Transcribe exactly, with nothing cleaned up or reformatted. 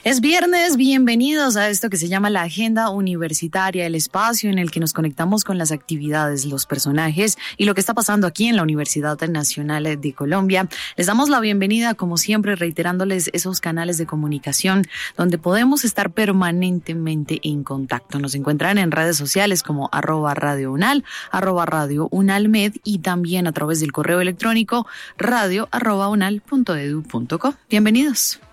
Es viernes, bienvenidos a esto que se llama la Agenda Universitaria, el espacio en el que nos conectamos con las actividades, los personajes y lo que está pasando aquí en la Universidad Nacional de Colombia. Les damos la bienvenida, como siempre, reiterándoles esos canales de comunicación donde podemos estar permanentemente en contacto. Nos encuentran en redes sociales como arroba Radio Unal, arroba Radio Unalmed y también a través del correo electrónico radio arroba unal punto edu punto co. Bienvenidos.